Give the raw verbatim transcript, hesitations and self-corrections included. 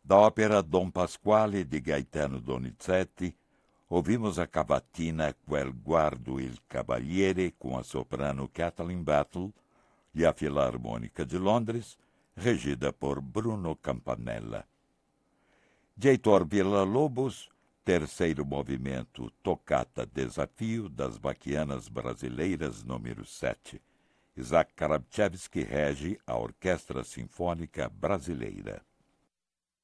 Da ópera Dom Pasquale de Gaetano Donizetti, ouvimos a cavatina Quel guardo il cavaliere com a soprano Kathleen Battle e a Filarmônica de Londres, regida por Bruno Campanella. De Heitor Villa-Lobos, terceiro movimento Tocata Desafio das Baquianas Brasileiras número sete. Isaac Karabchevsky rege a Orquestra Sinfônica Brasileira.